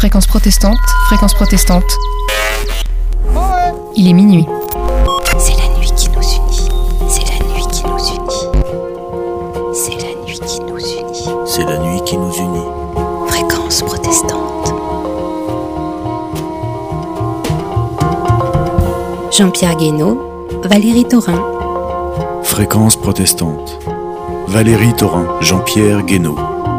Fréquence protestante, fréquence protestante. Il est minuit. C'est la nuit qui nous unit. C'est la nuit qui nous unit. C'est la nuit qui nous unit. C'est la nuit qui nous unit. Fréquence protestante. Jean-Pierre Guénaud, Valérie Thorin. Fréquence protestante. Valérie Thorin, Jean-Pierre Guénaud.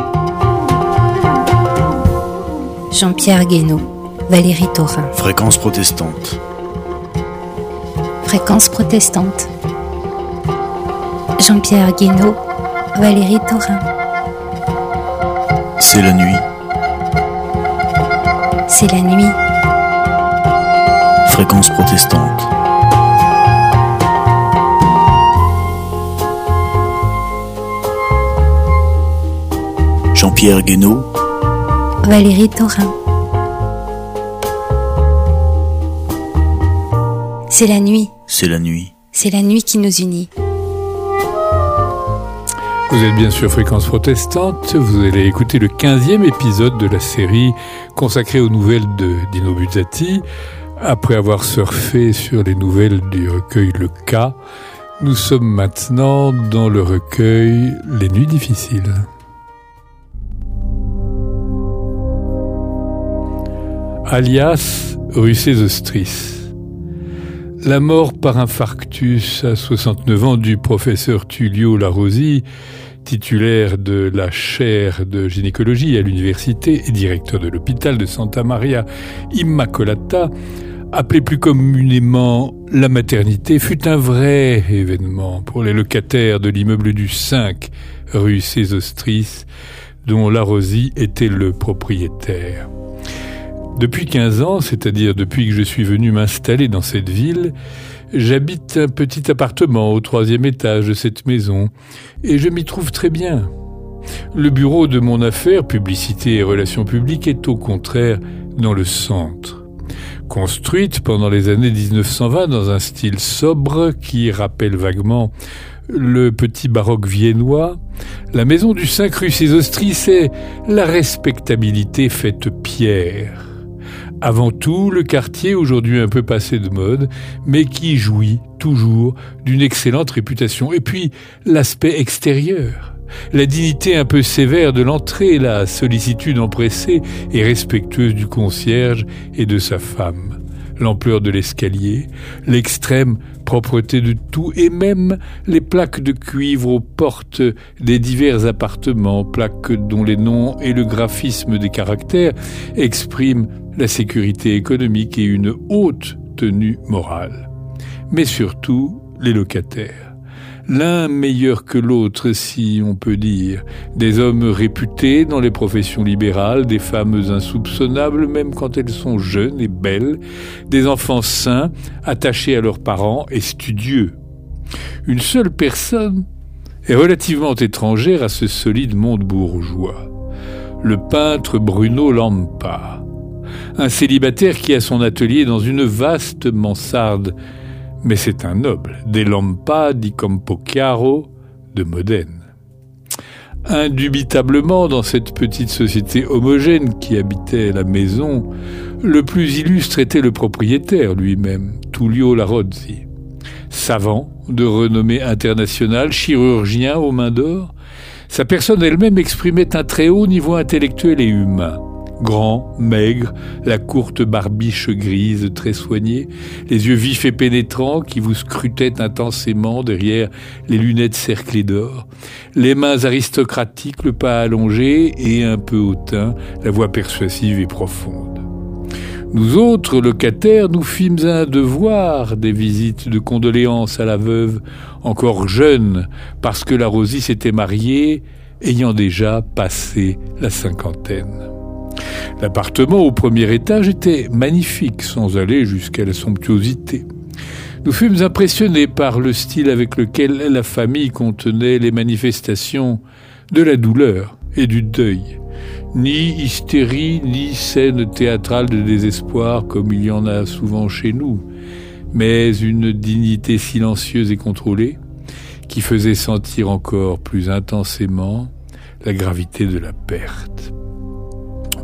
Jean-Pierre Guénaud, Valérie Thorin. Fréquence protestante. Fréquence protestante. Jean-Pierre Guénaud, Valérie Thorin. C'est la nuit. C'est la nuit. Fréquence protestante. Jean-Pierre Guénaud, Valérie Thorin. C'est la nuit. c'est la nuit. C'est la nuit qui nous unit. Vous êtes bien sûr Fréquence protestante, vous allez écouter le 15e épisode de la série consacrée aux nouvelles de Dino Buzzati. Après avoir surfé sur les nouvelles du recueil Le Cas, nous sommes maintenant dans le recueil Les Nuits difficiles. Alias rue Sésostris. La mort par infarctus à 69 ans du professeur Tullio Larossi, titulaire de la chaire de gynécologie à l'université et directeur de l'hôpital de Santa Maria Immacolata, appelé plus communément la maternité, fut un vrai événement pour les locataires de l'immeuble du 5 rue Sésostris, dont Larossi était le propriétaire. Depuis 15 ans, c'est-à-dire depuis que je suis venu m'installer dans cette ville, j'habite un petit appartement au 3e étage de cette maison et je m'y trouve très bien. Le bureau de mon affaire, publicité et relations publiques, est au contraire dans le centre. Construite pendant les années 1920 dans un style sobre qui rappelle vaguement le petit baroque viennois, la maison du 5 rue Sésostris est la respectabilité faite pierre. Avant tout, le quartier, aujourd'hui un peu passé de mode, mais qui jouit toujours d'une excellente réputation. Et puis, l'aspect extérieur. La dignité un peu sévère de l'entrée, la sollicitude empressée et respectueuse du concierge et de sa femme. L'ampleur de l'escalier, l'extrême propreté de tout et même les plaques de cuivre aux portes des divers appartements, plaques dont les noms et le graphisme des caractères expriment la sécurité économique et une haute tenue morale. Mais surtout, les locataires. L'un meilleur que l'autre, si on peut dire. Des hommes réputés dans les professions libérales, des femmes insoupçonnables même quand elles sont jeunes et belles, des enfants sains, attachés à leurs parents et studieux. Une seule personne est relativement étrangère à ce solide monde bourgeois. Le peintre Bruno Lampa. Un célibataire qui a son atelier dans une vaste mansarde. Mais c'est un noble, des Lampa di Campochiaro de Modène. Indubitablement, dans cette petite société homogène qui habitait la maison, le plus illustre était le propriétaire lui-même, Tullio Larossi. Savant, de renommée internationale, chirurgien aux mains d'or, sa personne elle-même exprimait un très haut niveau intellectuel et humain. Grand, maigre, la courte barbiche grise très soignée, les yeux vifs et pénétrants qui vous scrutaient intensément derrière les lunettes cerclées d'or, les mains aristocratiques, le pas allongé et un peu hautain, la voix persuasive et profonde. Nous autres locataires, nous fîmes un devoir des visites de condoléances à la veuve, encore jeune, parce que Larossi s'était mariée, ayant déjà passé la 50aine. L'appartement au premier étage était magnifique, sans aller jusqu'à la somptuosité. Nous fûmes impressionnés par le style avec lequel la famille contenait les manifestations de la douleur et du deuil. Ni hystérie, ni scène théâtrale de désespoir comme il y en a souvent chez nous, mais une dignité silencieuse et contrôlée qui faisait sentir encore plus intensément la gravité de la perte.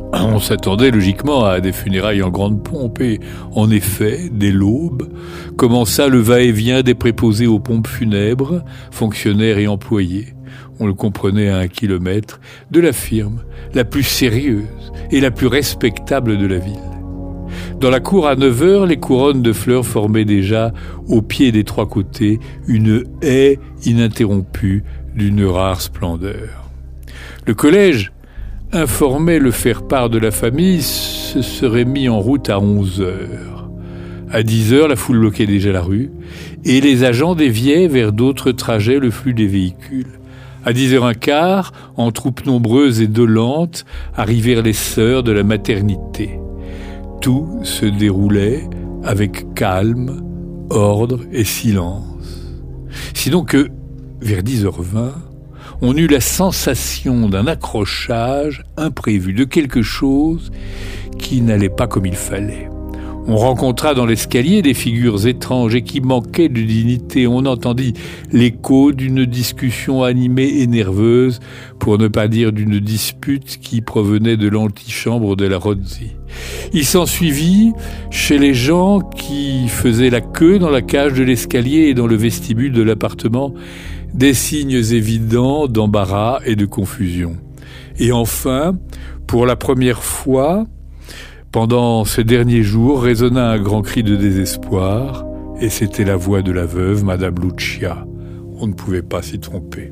On s'attendait logiquement à des funérailles en grande pompe et, en effet, dès l'aube, commença le va-et-vient des préposés aux pompes funèbres, fonctionnaires et employés. On le comprenait à 1 kilomètre, de la firme la plus sérieuse et la plus respectable de la ville. Dans la cour à 9h, les couronnes de fleurs formaient déjà, au pied des 3 côtés, une haie ininterrompue d'une rare splendeur. Le collège, informé le faire-part de la famille, se serait mis en route à 11h. À 10h, la foule bloquait déjà la rue, et les agents déviaient vers d'autres trajets le flux des véhicules. À 10h15, en troupes nombreuses et dolentes, arrivèrent les sœurs de la maternité. Tout se déroulait avec calme, ordre et silence. Sinon que, vers 10h20, on eut la sensation d'un accrochage imprévu, de quelque chose qui n'allait pas comme il fallait. On rencontra dans l'escalier des figures étranges et qui manquaient de dignité. On entendit l'écho d'une discussion animée et nerveuse, pour ne pas dire d'une dispute qui provenait de l'antichambre de la Rozzi. Il s'ensuivit, chez les gens qui faisaient la queue dans la cage de l'escalier et dans le vestibule de l'appartement, des signes évidents d'embarras et de confusion. Et enfin, pour la première fois, pendant ces derniers jours, résonna un grand cri de désespoir, et c'était la voix de la veuve, Madame Lucia. On ne pouvait pas s'y tromper.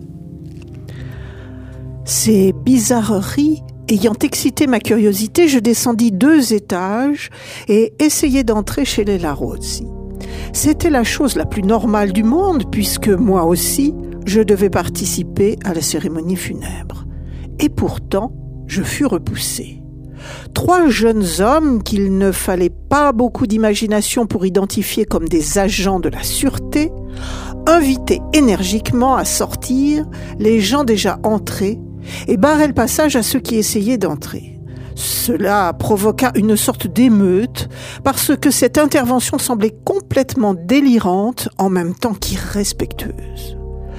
Ces bizarreries ayant excité ma curiosité, je descendis 2 étages et essayai d'entrer chez les Larozzi. C'était la chose la plus normale du monde, puisque moi aussi, je devais participer à la cérémonie funèbre. Et pourtant, je fus repoussé. 3 jeunes hommes qu'il ne fallait pas beaucoup d'imagination pour identifier comme des agents de la sûreté, invitaient énergiquement à sortir les gens déjà entrés et barraient le passage à ceux qui essayaient d'entrer. Cela provoqua une sorte d'émeute parce que cette intervention semblait complètement délirante en même temps qu'irrespectueuse.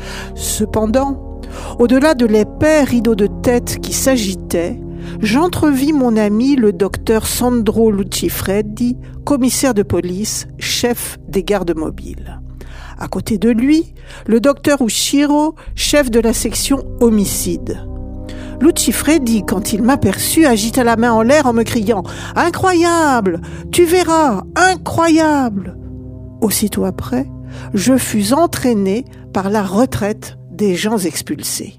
Cependant, au-delà de l'épais rideau de tête qui s'agitait, j'entrevis mon ami le docteur Sandro Lucifreddi, commissaire de police, chef des gardes mobiles. À côté de lui, le docteur Ushiro, chef de la section homicide. Lucifreddi, quand il m'aperçut, agita la main en l'air en me criant « Incroyable! Tu verras! Incroyable !» Aussitôt après, je fus entraîné par la retraite des gens expulsés.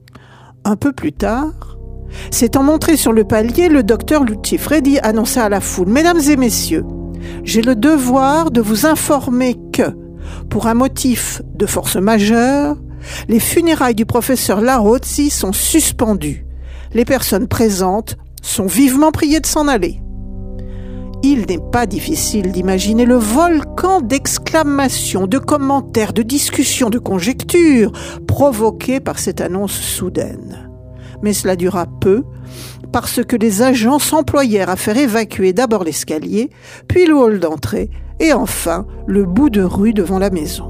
Un peu plus tard, s'étant montré sur le palier, le docteur Lucifreddi annonça à la foule « Mesdames et messieurs, j'ai le devoir de vous informer que, pour un motif de force majeure, les funérailles du professeur Larozzi sont suspendues. Les personnes présentes sont vivement priées de s'en aller. » Il n'est pas difficile d'imaginer le volcan d'exclamations, de commentaires, de discussions, de conjectures provoqués par cette annonce soudaine. Mais cela dura peu, parce que les agents s'employèrent à faire évacuer d'abord l'escalier, puis le hall d'entrée, et enfin le bout de rue devant la maison.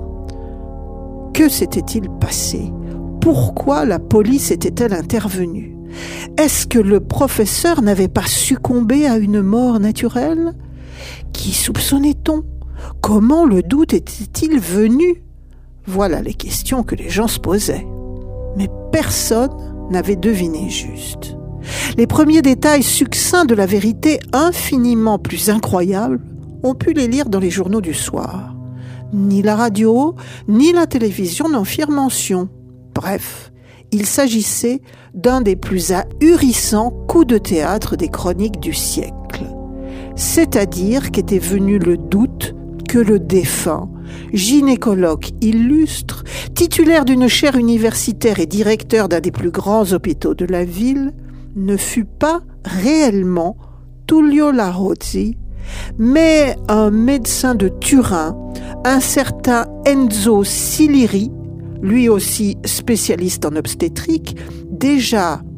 Que s'était-il passé? Pourquoi la police était-elle intervenue? Est-ce que le professeur n'avait pas succombé à une mort naturelle? Qui soupçonnait-on? Comment le doute était-il venu? Voilà les questions que les gens se posaient. Mais personne n'avait deviné juste. Les premiers détails succincts de la vérité infiniment plus incroyable, on put les lire dans les journaux du soir. Ni la radio, ni la télévision n'en firent mention. Bref, il s'agissait d'un des plus ahurissants coups de théâtre des chroniques du siècle. C'est-à-dire qu'était venu le doute que le défunt, gynécologue illustre, titulaire d'une chaire universitaire et directeur d'un des plus grands hôpitaux de la ville, ne fut pas réellement Tullio Larozzi, mais un médecin de Turin, un certain Enzo Siliri, lui aussi spécialiste en obstétrique, déjà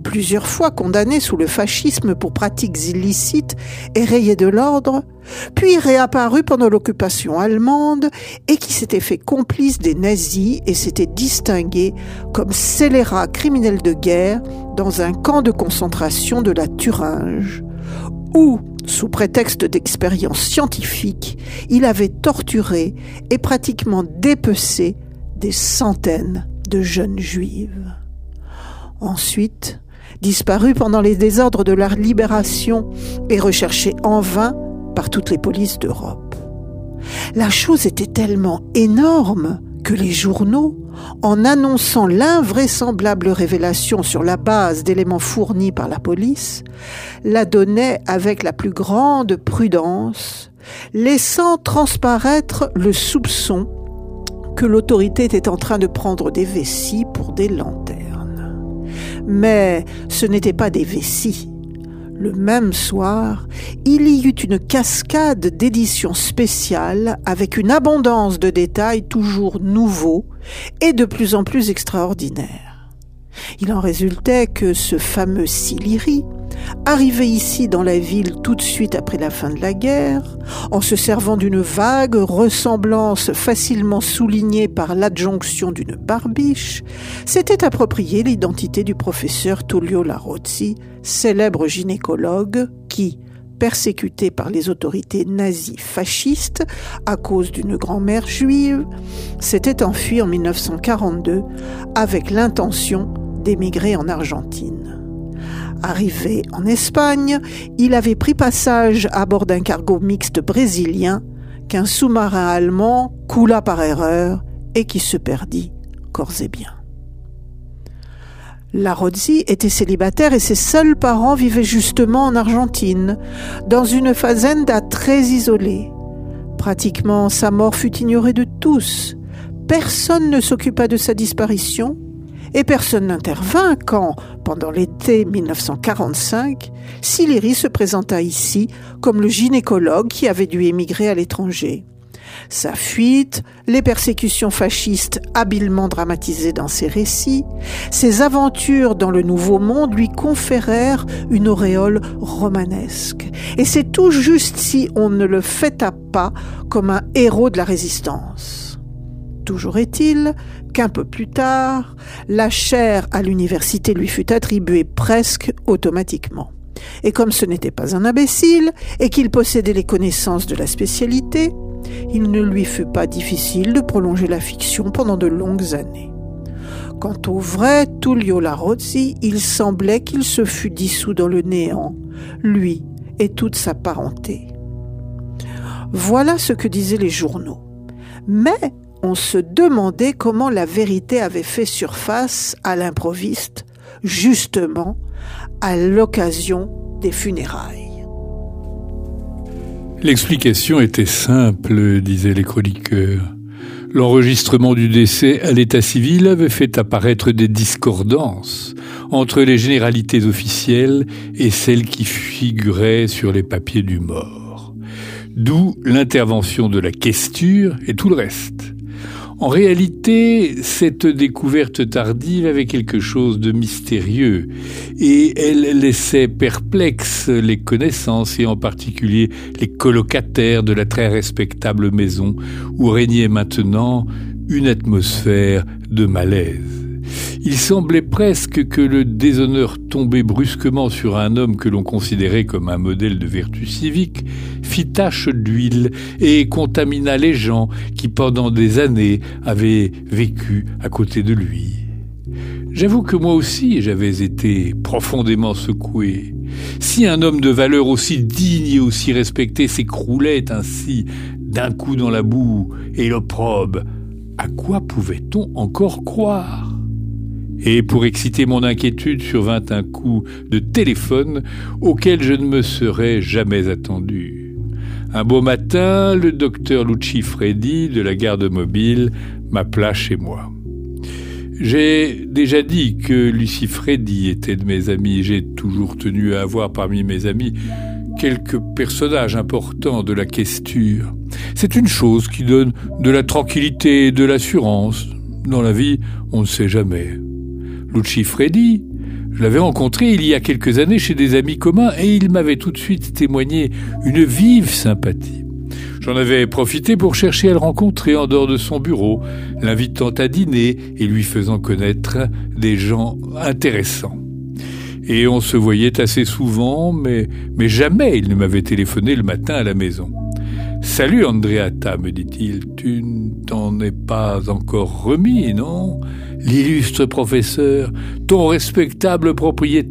plusieurs fois condamné sous le fascisme pour pratiques illicites et rayé de l'ordre, puis réapparu pendant l'occupation allemande et qui s'était fait complice des nazis et s'était distingué comme scélérat criminel de guerre dans un camp de concentration de la Thuringe, où, sous prétexte d'expérience scientifique, il avait torturé et pratiquement dépecé des centaines de jeunes juives. Ensuite, disparu pendant les désordres de la Libération et recherché en vain par toutes les polices d'Europe. La chose était tellement énorme que les journaux, en annonçant l'invraisemblable révélation sur la base d'éléments fournis par la police, la donnaient avec la plus grande prudence, laissant transparaître le soupçon que l'autorité était en train de prendre des vessies pour des lanternes. Mais ce n'étaient pas des vessies. Le même soir, il y eut une cascade d'éditions spéciales avec une abondance de détails toujours nouveaux et de plus en plus extraordinaires. Il en résultait que ce fameux Sillery, arrivé ici dans la ville tout de suite après la fin de la guerre, en se servant d'une vague ressemblance facilement soulignée par l'adjonction d'une barbiche, s'était approprié l'identité du professeur Tullio Larozzi, célèbre gynécologue qui, persécuté par les autorités nazies fascistes à cause d'une grand-mère juive, s'était enfui en 1942 avec l'intention d'émigrer en Argentine. Arrivé en Espagne, il avait pris passage à bord d'un cargo mixte brésilien qu'un sous-marin allemand coula par erreur et qui se perdit corps et biens. Larozzi était célibataire et ses seuls parents vivaient justement en Argentine, dans une fazenda très isolée. Pratiquement, sa mort fut ignorée de tous. Personne ne s'occupa de sa disparition et personne n'intervint quand, pendant l'été 1945, Sillery se présenta ici comme le gynécologue qui avait dû émigrer à l'étranger. Sa fuite, les persécutions fascistes habilement dramatisées dans ses récits, ses aventures dans le Nouveau Monde lui conférèrent une auréole romanesque. Et c'est tout juste si on ne le fêta pas comme un héros de la résistance. Toujours est-il qu'un peu plus tard, la chaire à l'université lui fut attribuée presque automatiquement. Et comme ce n'était pas un imbécile et qu'il possédait les connaissances de la spécialité, il ne lui fut pas difficile de prolonger la fiction pendant de longues années. Quant au vrai Tullio Larozzi, il semblait qu'il se fût dissous dans le néant, lui et toute sa parenté. Voilà ce que disaient les journaux. Mais on se demandait comment la vérité avait fait surface à l'improviste, justement à l'occasion des funérailles. L'explication était simple, disaient les chroniqueurs. L'enregistrement du décès à l'état civil avait fait apparaître des discordances entre les généralités officielles et celles qui figuraient sur les papiers du mort. D'où l'intervention de la questure et tout le reste. En réalité, cette découverte tardive avait quelque chose de mystérieux et elle laissait perplexes les connaissances et en particulier les colocataires de la très respectable maison où régnait maintenant une atmosphère de malaise. Il semblait presque que le déshonneur tombé brusquement sur un homme que l'on considérait comme un modèle de vertu civique fit tache d'huile et contamina les gens qui pendant des années avaient vécu à côté de lui. J'avoue que moi aussi j'avais été profondément secoué. Si un homme de valeur aussi digne et aussi respecté s'écroulait ainsi d'un coup dans la boue et l'opprobre, à quoi pouvait-on encore croire ? Et pour exciter mon inquiétude survint un coup de téléphone auquel je ne me serais jamais attendu. Un beau matin, le docteur Lucifredi de la garde mobile m'appela chez moi. J'ai déjà dit que Lucifredi était de mes amis. J'ai toujours tenu à avoir parmi mes amis quelques personnages importants de la questure. C'est une chose qui donne de la tranquillité et de l'assurance. Dans la vie, on ne sait jamais. Lucifredi, Je l'avais rencontré il y a quelques années chez des amis communs et il m'avait tout de suite témoigné une vive sympathie. J'en avais profité pour chercher à le rencontrer en dehors de son bureau, l'invitant à dîner et lui faisant connaître des gens intéressants. Et on se voyait assez souvent, mais jamais il ne m'avait téléphoné le matin à la maison. « Salut Andreatta, me dit-il, tu ne t'en es pas encore remis, non ? L'illustre professeur, ton respectable propriétaire. »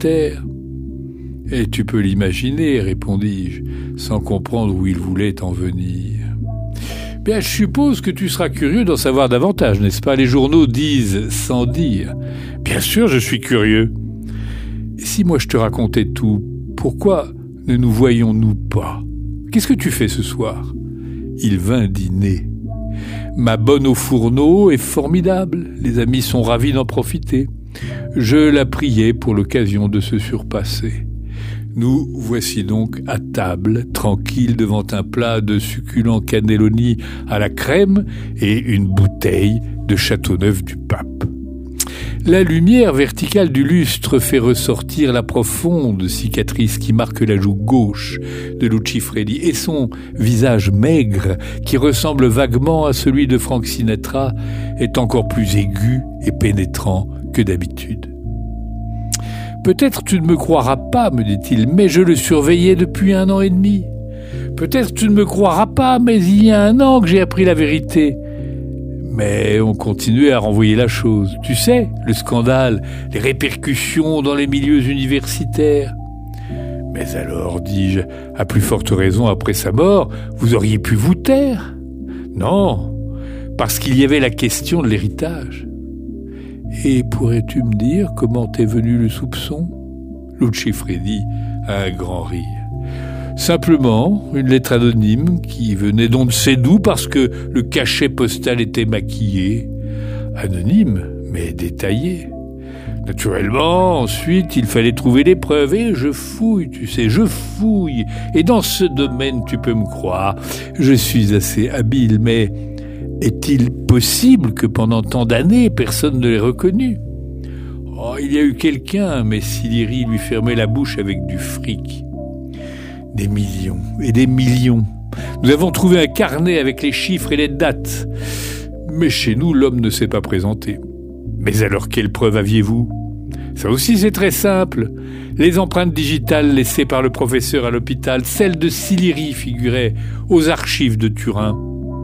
« Et tu peux l'imaginer, répondis-je, sans comprendre où il voulait en venir. « Bien, je suppose que tu seras curieux d'en savoir davantage, n'est-ce pas ? Les journaux disent sans dire. »« Bien sûr, je suis curieux. » « Si moi je te racontais tout, pourquoi ne nous voyons-nous pas ? Qu'est-ce que tu fais ce soir ? » Il vint dîner. Ma bonne au fourneau est formidable, les amis sont ravis d'en profiter. Je la priais pour l'occasion de se surpasser. Nous voici donc à table, tranquilles devant un plat de succulents cannelloni à la crème et une bouteille de Châteauneuf du Pape. La lumière verticale du lustre fait ressortir la profonde cicatrice qui marque la joue gauche de Lucifredi et son visage maigre, qui ressemble vaguement à celui de Frank Sinatra, est encore plus aigu et pénétrant que d'habitude. « Peut-être tu ne me croiras pas, me dit-il, mais je le surveillais depuis 1 an et demi. Peut-être tu ne me croiras pas, mais il y a 1 an que j'ai appris la vérité. » Mais on continuait à renvoyer la chose. Tu sais, le scandale, les répercussions dans les milieux universitaires. Mais alors, dis-je, à plus forte raison après sa mort, vous auriez pu vous taire. Non, parce qu'il y avait la question de l'héritage. Et pourrais-tu me dire comment t'est venu le soupçon ? Lucifredi a un grand rire. Simplement, une lettre anonyme qui venait d'on ne sait d'où parce que le cachet postal était maquillé. Anonyme, mais détaillé. Naturellement, ensuite, il fallait trouver les preuves. Et je fouille, tu sais, je fouille. Et dans ce domaine, tu peux me croire, je suis assez habile, mais est-il possible que pendant tant d'années, personne ne l'ait reconnu ? Oh, il y a eu quelqu'un, mais Sillery lui fermait la bouche avec du fric. Des millions et des millions. Nous avons trouvé un carnet avec les chiffres et les dates. Mais chez nous, l'homme ne s'est pas présenté. Mais alors, quelle preuve aviez-vous ? Ça aussi, c'est très simple. Les empreintes digitales laissées par le professeur à l'hôpital, celles de Sillery figuraient aux archives de Turin.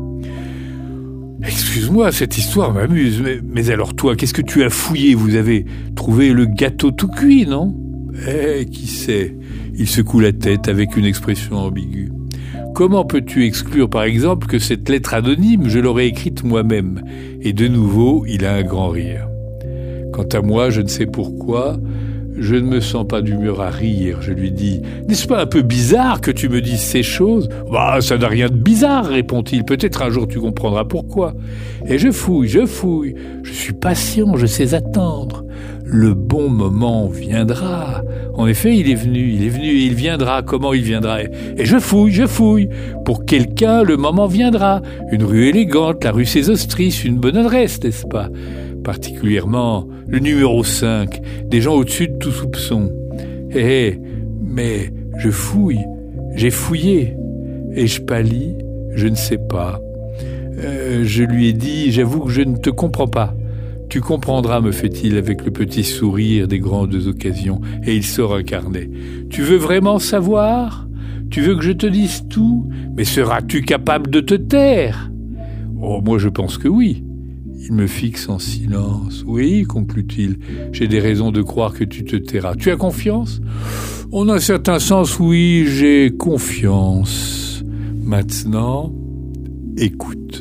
Excuse-moi, cette histoire m'amuse. Mais alors toi, qu'est-ce que tu as fouillé ? Vous avez trouvé le gâteau tout cuit, non ? Qui sait ? Il secoue la tête avec une expression ambiguë. Comment peux-tu exclure, par exemple, que cette lettre anonyme, je l'aurais écrite moi-même ? Et de nouveau, il a un grand rire. Quant à moi, je ne sais pourquoi, je ne me sens pas d'humeur à rire. Je lui dis « N'est-ce pas un peu bizarre que tu me dises ces choses ?»« Bah, ça n'a rien de bizarre, répond-il. Peut-être un jour tu comprendras pourquoi. » Et je fouille. Je suis patient, je sais attendre. Le bon moment viendra. En effet, il est venu et il viendra. Comment il viendra ? Et je fouille. Pour quelqu'un, le moment viendra. Une rue élégante, la rue Sésostris, une bonne adresse, n'est-ce pas ? Particulièrement le numéro 5, des gens au-dessus de tout soupçon. Mais je fouille, j'ai fouillé, et je pâlis, je ne sais pas. Je lui ai dit, j'avoue que je ne te comprends pas. Tu comprendras, me fait-il avec le petit sourire des grandes occasions, et il sort un carnet. Tu veux vraiment savoir ? Tu veux que je te dise tout ? Mais seras-tu capable de te taire ? Oh, moi je pense que oui. Il me fixe en silence. Oui, conclut-il, j'ai des raisons de croire que tu te tairas. Tu as confiance ? En un certain sens, oui, j'ai confiance. Maintenant, écoute.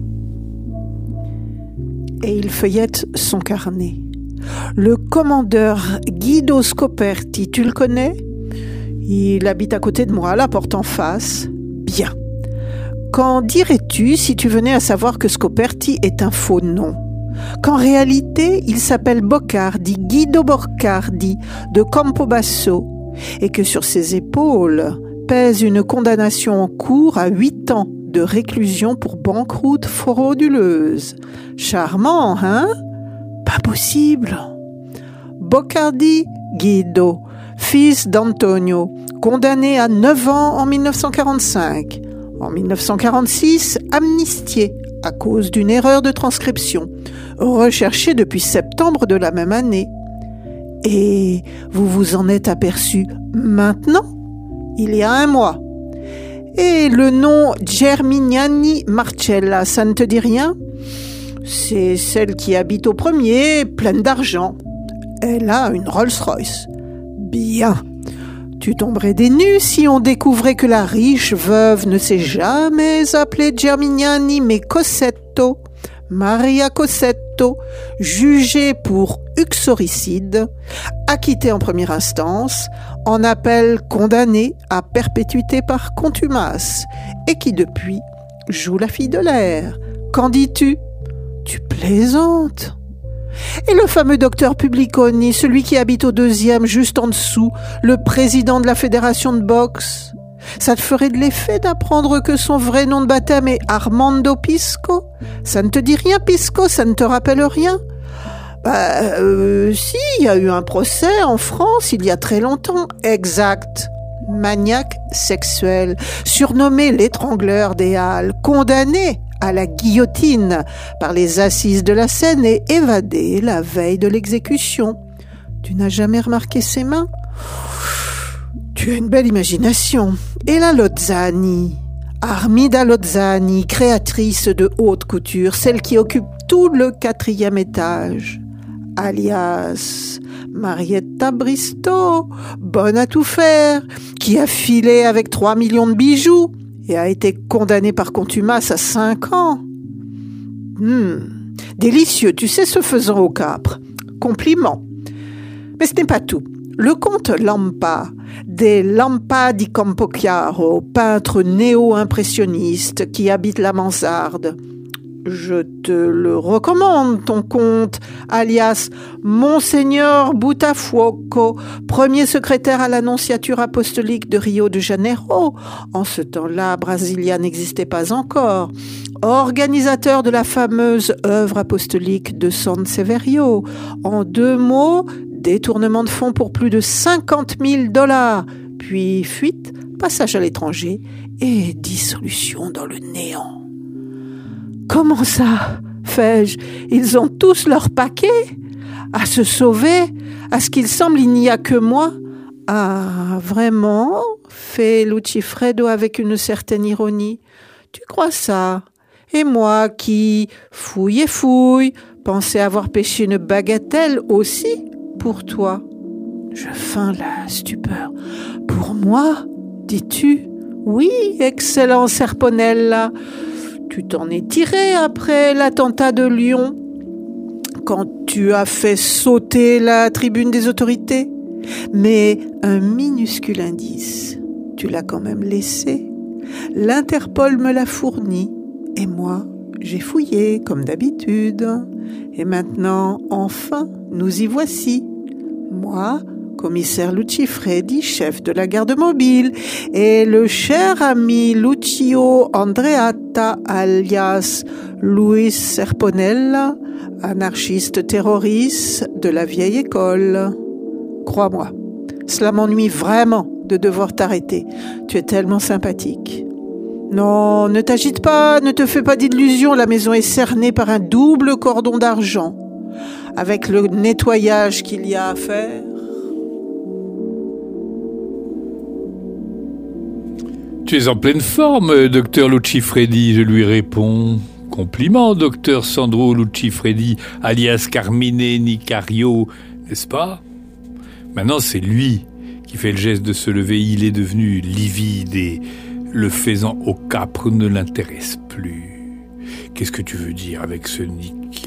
Et il feuillette son carnet. Le commandeur Guido Scoperti, tu le connais ? Il habite à côté de moi, la porte en face. Bien. Qu'en dirais-tu si tu venais à savoir que Scoperti est un faux nom ? Qu'en réalité, il s'appelle Boccardi, Guido Boccardi, de Campobasso, et que sur ses épaules pèse une condamnation en cours à 8 ans de réclusion pour banqueroute frauduleuse. Charmant, hein ? Pas possible. Boccardi Guido, fils d'Antonio, condamné à 9 ans en 1945. En 1946, amnistié à cause d'une erreur de transcription, recherché depuis septembre de la même année. Et vous vous en êtes aperçu maintenant, il y a 1 mois. Et le nom Germignani Marcella, ça ne te dit rien ? C'est celle qui habite au premier, pleine d'argent. Elle a une Rolls-Royce. Bien. Tu tomberais des nues si on découvrait que la riche veuve ne s'est jamais appelée Germignani mais Cossetto, Maria Cossetto, jugée pour uxoricide, acquittée en première instance, en appel condamnée à perpétuité par contumace, et qui depuis joue la fille de l'air. Qu'en dis-tu ? Tu plaisantes ? Et le fameux docteur Publiconi, celui qui habite au 2e, juste en dessous, le président de la fédération de boxe. Ça te ferait de l'effet d'apprendre que son vrai nom de baptême est Armando Pisco ? Ça ne te dit rien, Pisco ? Ça ne te rappelle rien ? Si, il y a eu un procès en France il y a très longtemps. Exact. Maniaque sexuel, surnommé l'étrangleur des Halles, condamné à la guillotine par les assises de la Seine et évadé la veille de l'exécution. Tu n'as jamais remarqué ses mains ? Tu as une belle imagination. Et la Lozzani, Armida Lozzani, créatrice de haute couture, celle qui occupe tout le 4e étage, alias Marietta Bristow, bonne à tout faire, qui a filé avec 3 millions de bijoux et a été condamnée par contumace à 5 ans. Délicieux, tu sais, ce faisant au Capre. Compliment. Mais ce n'est pas tout. Le comte Lampa, des Lampa di Campochiaro, peintre néo-impressionniste qui habite la mansarde. Je te le recommande, ton comte, alias Monseigneur Boutafuoco, premier secrétaire à l'annonciature apostolique de Rio de Janeiro. En ce temps-là, Brasilia n'existait pas encore. Organisateur de la fameuse œuvre apostolique de San Severio. En 2 mots, détournement de fonds pour plus de $50,000, puis fuite, passage à l'étranger et dissolution dans le néant. Comment ça, fais-je ? Ils ont tous leur paquet ? À se sauver ? À ce qu'il semble, il n'y a que moi ? Ah, vraiment ? Fait Lucifredo avec une certaine ironie. Tu crois ça ? Et moi qui, fouille et fouille, pensais avoir pêché une bagatelle aussi pour toi. Je feins la stupeur. Pour moi, dis-tu ? Oui, excellent Serponella. Tu t'en es tiré après l'attentat de Lyon, quand tu as fait sauter la tribune des autorités. Mais un minuscule indice, tu l'as quand même laissé. L'Interpol me l'a fourni, et moi, j'ai fouillé comme d'habitude. Et maintenant, enfin, nous y voici. Moi, commissaire Lucifredi, chef de la garde mobile, et le cher ami Lucio Andreatta, alias Luis Serponella, anarchiste terroriste de la vieille école. Crois-moi, cela m'ennuie vraiment de devoir t'arrêter. Tu es tellement sympathique. Non, ne t'agite pas, ne te fais pas d'illusions, la maison est cernée par un double cordon d'argent. Avec le nettoyage qu'il y a à faire. Tu es en pleine forme, docteur Lucifredi, je lui réponds. Compliment, docteur Sandro Lucifredi, alias Carmine Nicario, n'est-ce pas ? Maintenant, c'est lui qui fait le geste de se lever. Il est devenu livide et le faisant au Capre ne l'intéresse plus. Qu'est-ce que tu veux dire avec ce Nicario ?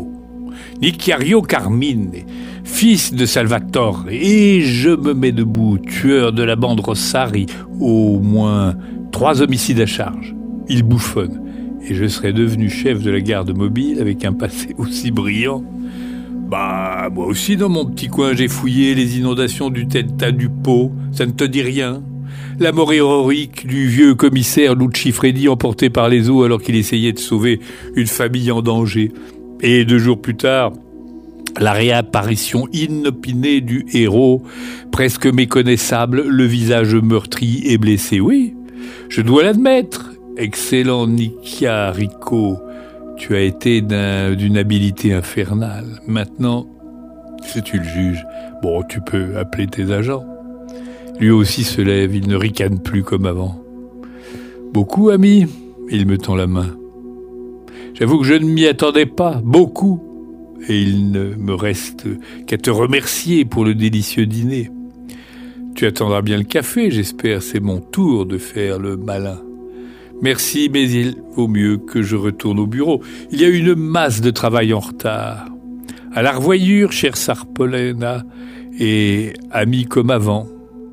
Nicario Carmine, fils de Salvatore, et je me mets debout, tueur de la bande Rossari, au moins 3 homicides à charge. Il bouffonne, et je serais devenu chef de la garde mobile avec un passé aussi brillant. Bah, moi aussi dans mon petit coin j'ai fouillé les inondations du Delta du Pô, ça ne te dit rien ? La mort héroïque du vieux commissaire Lucifredi emporté par les eaux alors qu'il essayait de sauver une famille en danger. Et 2 jours plus tard, La réapparition inopinée du héros, presque méconnaissable, le visage meurtri et blessé. Oui, je dois l'admettre. Excellent Nikia Rico, tu as été d'une habileté infernale. Maintenant, si tu le juges, bon, tu peux appeler tes agents. Lui aussi se lève, il ne ricane plus comme avant. Beaucoup, ami, il me tend la main. J'avoue que je ne m'y attendais pas, beaucoup. Et il ne me reste qu'à te remercier pour le délicieux dîner. Tu attendras bien le café, j'espère, c'est mon tour de faire le malin. Merci, mais il vaut mieux que je retourne au bureau. Il y a une masse de travail en retard. À la revoyure, chère Sarpolena, et amie comme avant.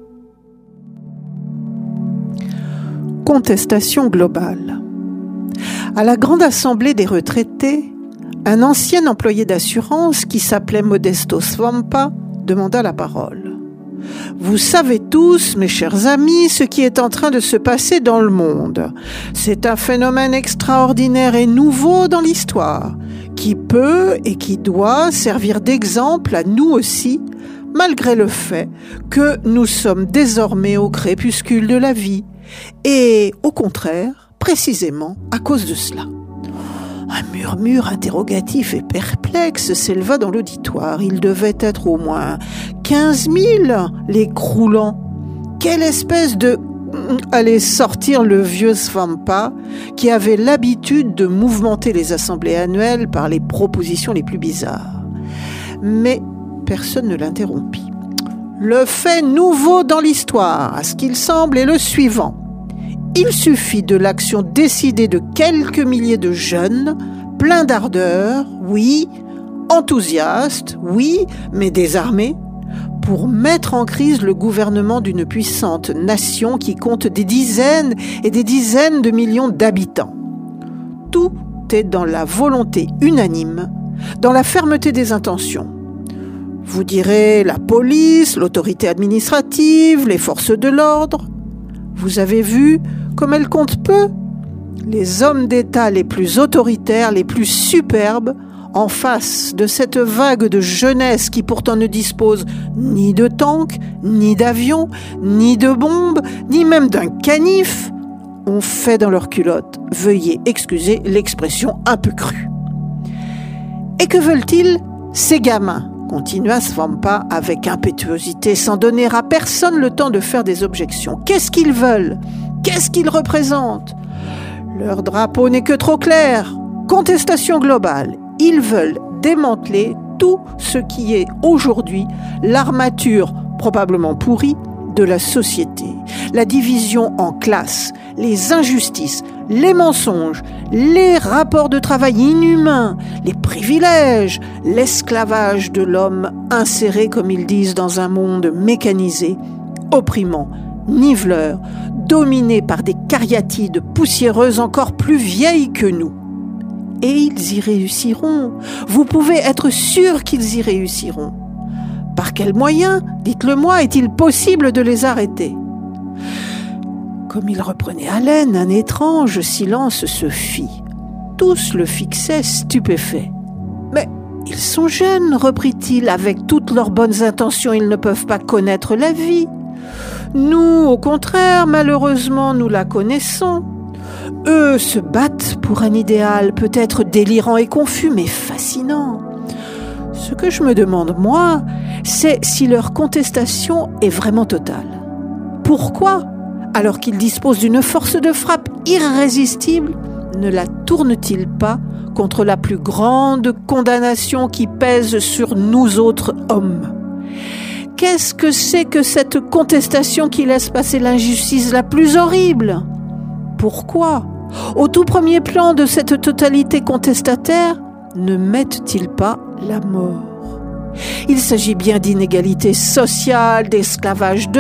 Contestation globale. À la grande assemblée des retraités, un ancien employé d'assurance qui s'appelait Modesto Svampa demanda la parole. Vous savez tous, mes chers amis, ce qui est en train de se passer dans le monde. C'est un phénomène extraordinaire et nouveau dans l'histoire, qui peut et qui doit servir d'exemple à nous aussi, malgré le fait que nous sommes désormais au crépuscule de la vie, et au contraire, précisément à cause de cela. Un murmure interrogatif et perplexe s'éleva dans l'auditoire. Il devait être au moins 15 000, les croulants. Quelle espèce de... allait sortir le vieux Svampa, qui avait l'habitude de mouvementer les assemblées annuelles par les propositions les plus bizarres. Mais personne ne l'interrompit. Le fait nouveau dans l'histoire, à ce qu'il semble, est le suivant. Il suffit de l'action décidée de quelques milliers de jeunes, pleins d'ardeur, oui, enthousiastes, oui, mais désarmés, pour mettre en crise le gouvernement d'une puissante nation qui compte des dizaines et des dizaines de millions d'habitants. Tout est dans la volonté unanime, dans la fermeté des intentions. Vous direz la police, l'autorité administrative, les forces de l'ordre. Vous avez vu comme elles comptent peu. Les hommes d'État les plus autoritaires, les plus superbes, en face de cette vague de jeunesse qui pourtant ne dispose ni de tanks, ni d'avions, ni de bombes, ni même d'un canif, ont fait dans leurs culottes. Veuillez excuser l'expression un peu crue. Et que veulent-ils, ces gamins ? Continua Svampa avec impétuosité, sans donner à personne le temps de faire des objections. Qu'est-ce qu'ils veulent ? Qu'est-ce qu'ils représentent ? Leur drapeau n'est que trop clair. Contestation globale. Ils veulent démanteler tout ce qui est aujourd'hui l'armature, probablement pourrie, de la société. La division en classes, les injustices, les mensonges, les rapports de travail inhumains, les privilèges, l'esclavage de l'homme inséré, comme ils disent, dans un monde mécanisé, opprimant, niveleur, dominé par des cariatides poussiéreuses encore plus vieilles que nous. Et ils y réussiront. Vous pouvez être sûr qu'ils y réussiront. Par quels moyens, dites-le-moi, est-il possible de les arrêter ? Comme il reprenait haleine, un étrange silence se fit. Tous le fixaient stupéfaits. « Mais ils sont jeunes, reprit-il, avec toutes leurs bonnes intentions, ils ne peuvent pas connaître la vie. Nous, au contraire, malheureusement, nous la connaissons. Eux se battent pour un idéal peut-être délirant et confus, mais fascinant. Ce que je me demande, moi, c'est si leur contestation est vraiment totale. Pourquoi, alors qu'ils disposent d'une force de frappe irrésistible, ne la tournent-ils pas contre la plus grande condamnation qui pèse sur nous autres hommes ? Qu'est-ce que c'est que cette contestation qui laisse passer l'injustice la plus horrible ? Pourquoi, au tout premier plan de cette totalité contestataire, ne mettent-ils pas la mort ? Il s'agit bien d'inégalité sociale, d'esclavage de